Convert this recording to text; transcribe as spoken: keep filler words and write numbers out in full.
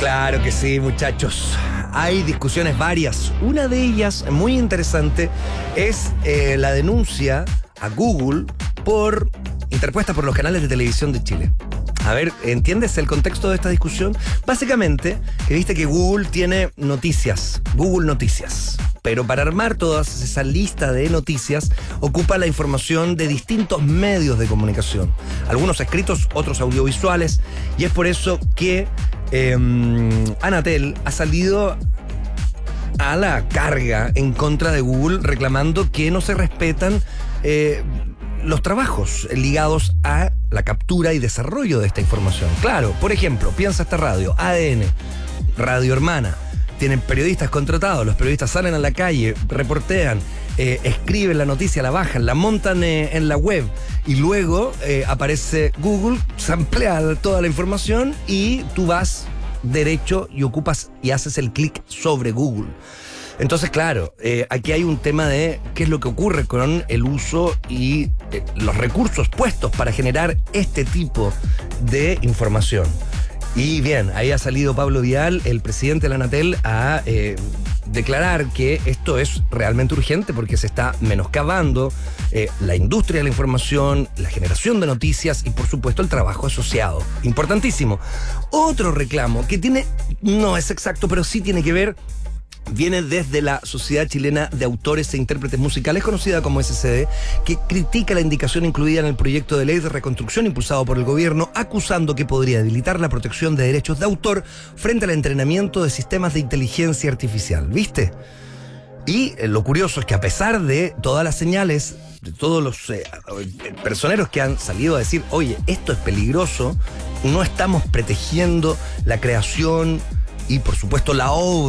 Claro que sí, muchachos. Hay discusiones varias. Una de ellas, muy interesante, es eh, la denuncia a Google por interpuesta por los canales de televisión de Chile. A ver, ¿entiendes el contexto de esta discusión? Básicamente, que viste que Google tiene noticias, Google Noticias. Pero para armar toda esa lista de noticias, ocupa la información de distintos medios de comunicación. Algunos escritos, otros audiovisuales. Y es por eso que eh, Anatel ha salido a la carga en contra de Google, reclamando que no se respetan eh, los trabajos ligados a la captura y desarrollo de esta información. Claro, por ejemplo, piensa esta radio, A D N, Radio Hermana. Tienen periodistas contratados, los periodistas salen a la calle, reportean, eh, escriben la noticia, la bajan, la montan eh, en la web y luego eh, aparece Google, samplea toda la información y tú vas derecho y ocupas y haces el clic sobre Google. Entonces, claro, eh, aquí hay un tema de qué es lo que ocurre con el uso y eh, los recursos puestos para generar este tipo de información. Y bien, ahí ha salido Pablo Vial, el presidente de la Anatel, a eh, declarar que esto es realmente urgente porque se está menoscabando eh, la industria de la información, la generación de noticias y, por supuesto, el trabajo asociado. Importantísimo. Otro reclamo que tiene, no es exacto, pero sí tiene que ver, viene desde la Sociedad Chilena de Autores e Intérpretes Musicales, conocida como S C D, que critica la indicación incluida en el proyecto de ley de reconstrucción impulsado por el gobierno, acusando que podría debilitar la protección de derechos de autor frente al entrenamiento de sistemas de inteligencia artificial. ¿Viste? Y eh, lo curioso es que a pesar de todas las señales, de todos los eh, personeros que han salido a decir, oye, esto es peligroso, no estamos protegiendo la creación y, por supuesto, la obra